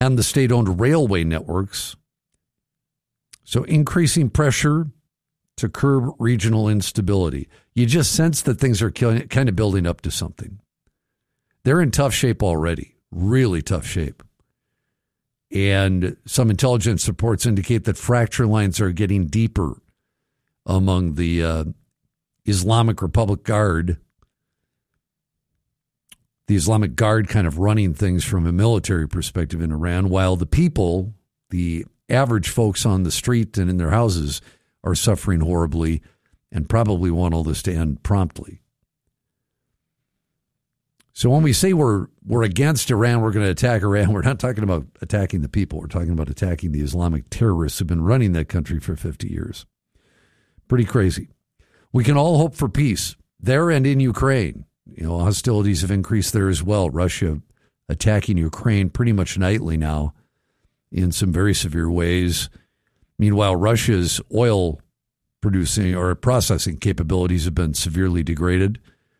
and the state-owned railway networks. So increasing pressure to curb regional instability. You just sense that things are kind of building up to something. They're in tough shape already, really tough shape. And some intelligence reports indicate that fracture lines are getting deeper among the Islamic Republic Guard. The Islamic Guard kind of running things from a military perspective in Iran, while the people, the average folks on the street and in their houses, are suffering horribly and probably want all this to end promptly. So when we say we're against Iran, we're going to attack Iran, we're not talking about attacking the people. We're talking about attacking the Islamic terrorists who've been running that country for 50 years. Pretty crazy. We can all hope for peace there and in Ukraine. You know, hostilities have increased there as well. Russia attacking Ukraine pretty much nightly now in some very severe ways. Meanwhile, Russia's oil producing or processing capabilities have been severely degraded.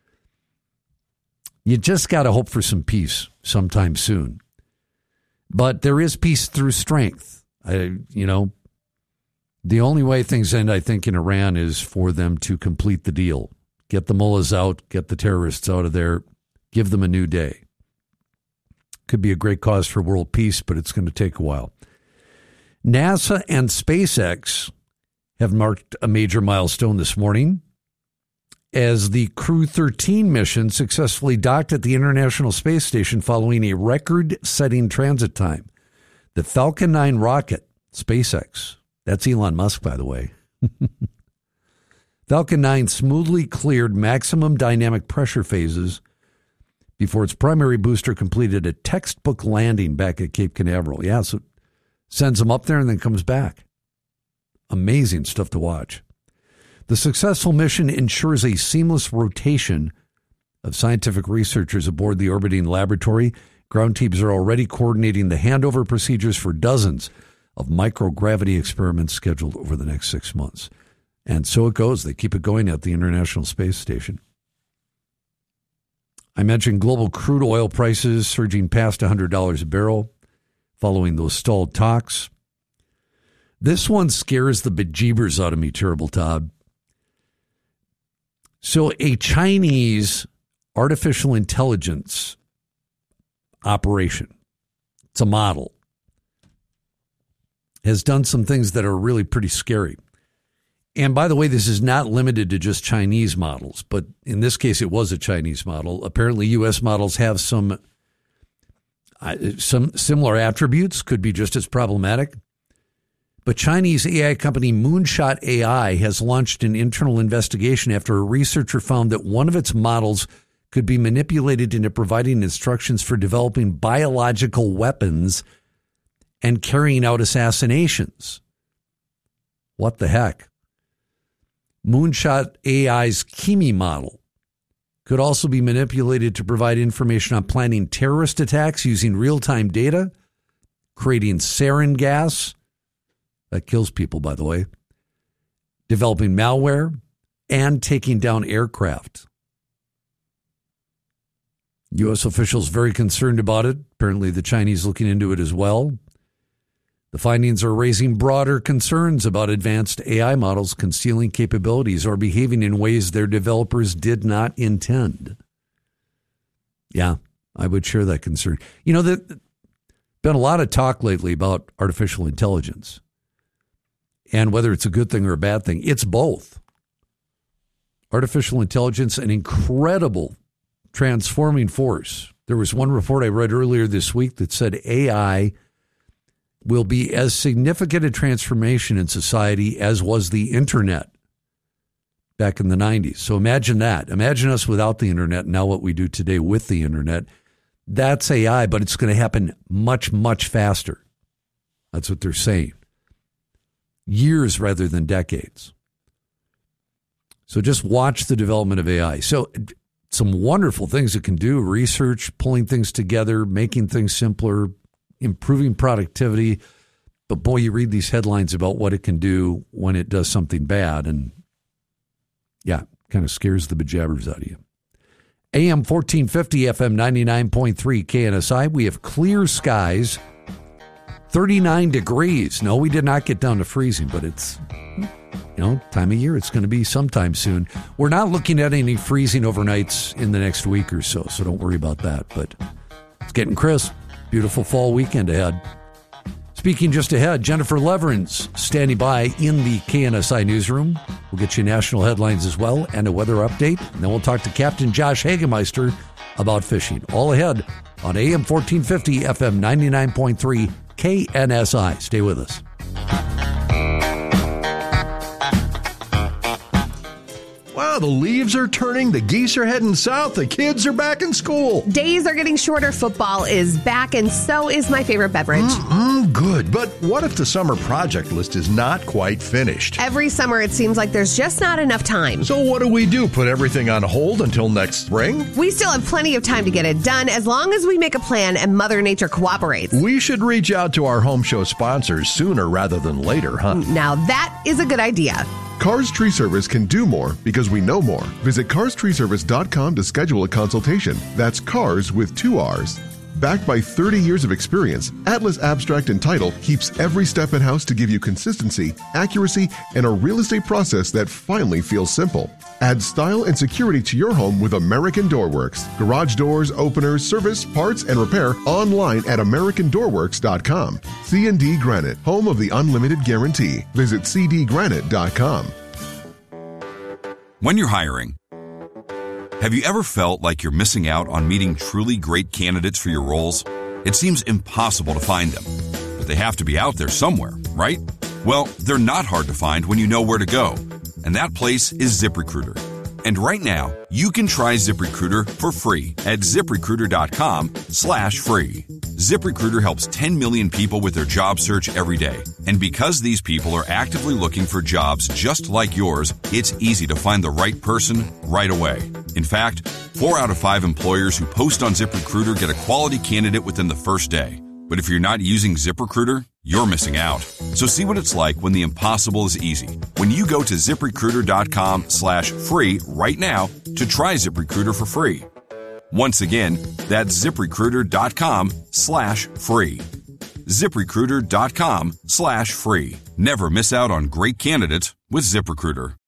You just got to hope for some peace sometime soon. But there is peace through strength. The only way things end, I think, in Iran is for them to complete the deal. Get the mullahs out, get the terrorists out of there, give them a new day. Could be a great cause for world peace, but it's going to take a while. NASA and SpaceX have marked a major milestone this morning as the Crew 13 mission successfully docked at the International Space Station following a record-setting transit time. The Falcon 9 rocket, SpaceX, that's Elon Musk, by the way. Falcon 9 smoothly cleared maximum dynamic pressure phases before its primary booster completed a textbook landing back at Cape Canaveral. Yeah, so it sends them up there and then comes back. Amazing stuff to watch. The successful mission ensures a seamless rotation of scientific researchers aboard the orbiting laboratory. Ground teams are already coordinating the handover procedures for dozens of microgravity experiments scheduled over the next 6 months. And so it goes. They keep it going at the International Space Station. I mentioned global crude oil prices surging past $100 a barrel following those stalled talks. This one scares the bejeebers out of me, Terrible Todd. So a Chinese artificial intelligence operation, it's a model, has done some things that are really pretty scary. And by the way, this is not limited to just Chinese models, but in this case, it was a Chinese model. Apparently, U.S. models have some similar attributes, could be just as problematic. But Chinese AI company Moonshot AI has launched an internal investigation after a researcher found that one of its models could be manipulated into providing instructions for developing biological weapons and carrying out assassinations. What the heck? Moonshot AI's Kimi model could also be manipulated to provide information on planning terrorist attacks using real-time data, creating sarin gas, that kills people, by the way, developing malware, and taking down aircraft. U.S. officials very concerned about it. Apparently the Chinese looking into it as well. The findings are raising broader concerns about advanced AI models concealing capabilities or behaving in ways their developers did not intend. Yeah, I would share that concern. You know, there's been a lot of talk lately about artificial intelligence and whether it's a good thing or a bad thing. It's both. Artificial intelligence, an incredible transforming force. There was one report I read earlier this week that said AI will be as significant a transformation in society as was the internet back in the 90s. So imagine that. Imagine us without the internet, now what we do today with the internet. That's AI, but it's going to happen much, much faster. That's what they're saying. Years rather than decades. So just watch the development of AI. So some wonderful things it can do, research, pulling things together, making things simpler, improving productivity. But boy, you read these headlines about what it can do when it does something bad, and yeah, kind of scares the bejabbers out of you. AM 1450, FM 99.3 KNSI. We have clear skies 39 degrees. No, we did not get down to freezing, but it's, time of year. It's going to be sometime soon. We're not looking at any freezing overnights in the next week or so don't worry about that. But it's getting crisp. Beautiful fall weekend ahead. Speaking just ahead, Jennifer Leverins standing by in the KNSI newsroom. We'll get you national headlines as well and a weather update. And then we'll talk to Captain Josh Hagemeister about fishing. All ahead on AM 1450, FM 99.3, KNSI. Stay with us. Wow, the leaves are turning, the geese are heading south, the kids are back in school. Days are getting shorter, football is back, and so is my favorite beverage. Good, but what if the summer project list is not quite finished? Every summer it seems like there's just not enough time. So what do? Put everything on hold until next spring? We still have plenty of time to get it done as long as we make a plan and Mother Nature cooperates. We should reach out to our home show sponsors sooner rather than later, huh? Now that is a good idea. Cars Tree Service can do more because we know more. Visit carstreeservice.com to schedule a consultation. That's cars with 2 R's. Backed by 30 years of experience, Atlas Abstract and Title keeps every step in-house to give you consistency, accuracy, and a real estate process that finally feels simple. Add style and security to your home with American Doorworks. Garage doors, openers, service, parts, and repair online at AmericanDoorworks.com. C&D Granite, home of the unlimited guarantee. Visit cdgranite.com. When you're hiring, have you ever felt like you're missing out on meeting truly great candidates for your roles? It seems impossible to find them, but they have to be out there somewhere, right? Well, they're not hard to find when you know where to go, and that place is ZipRecruiter. And right now, you can try ZipRecruiter for free at ZipRecruiter.com/free. ZipRecruiter helps 10 million people with their job search every day. And because these people are actively looking for jobs just like yours, it's easy to find the right person right away. In fact, 4 out of 5 employers who post on ZipRecruiter get a quality candidate within the first day. But if you're not using ZipRecruiter, you're missing out. So see what it's like when the impossible is easy. When you go to ZipRecruiter.com/free right now to try ZipRecruiter for free. Once again, that's ZipRecruiter.com/free. ZipRecruiter.com/free. Never miss out on great candidates with ZipRecruiter.